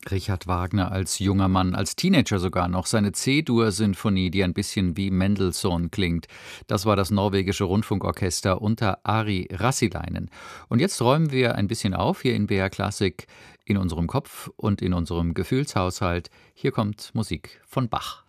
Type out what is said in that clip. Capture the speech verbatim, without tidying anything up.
Richard Wagner als junger Mann, als Teenager sogar noch, seine C-Dur-Sinfonie, die ein bisschen wie Mendelssohn klingt. Das war das norwegische Rundfunkorchester unter Ari Rassilainen. Und jetzt räumen wir ein bisschen auf hier in B R Klassik, in unserem Kopf und in unserem Gefühlshaushalt. Hier kommt Musik von Bach.